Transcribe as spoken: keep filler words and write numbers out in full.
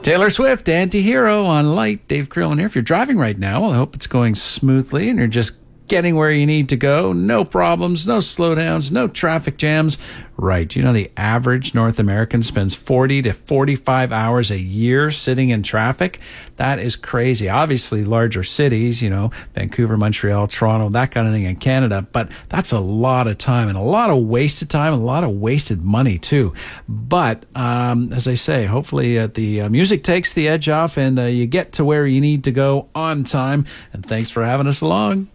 Taylor Swift, Anti-Hero on Light. Dave Creelman here. If you're driving right now, well, I hope it's going smoothly and you're just getting where you need to go. No problems, no slowdowns, no traffic jams. Right. You know, the average North American spends forty to forty-five hours a year sitting in traffic. That is crazy. Obviously, larger cities, you know, Vancouver, Montreal, Toronto, that kind of thing in Canada. But that's a lot of time and a lot of wasted time, and a lot of wasted money, too. But um, as I say, hopefully uh, the uh, music takes the edge off and uh, you get to where you need to go on time. And thanks for having us along.